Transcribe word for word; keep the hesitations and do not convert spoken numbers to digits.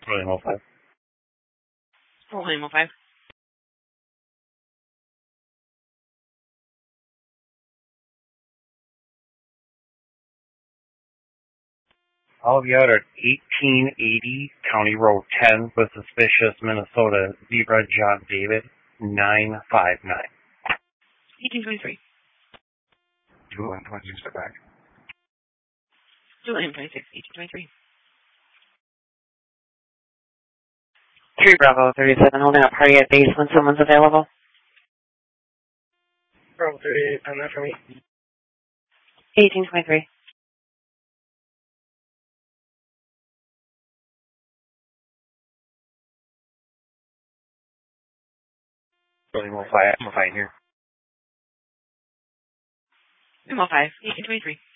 William oh five. William oh five. All of you out at eighteen eighty County Road ten with suspicious Minnesota Zebra John David nine five nine. eighteen twenty-three. Two one twenty-six, step back. William twenty-six, eighteen twenty-three. three Bravo thirty-seven, holding up party at base when someone's available. Bravo thirty-eight, on that for me. eighteen twenty-three. William oh five, I'm fine here. William oh five, eighteen twenty-three.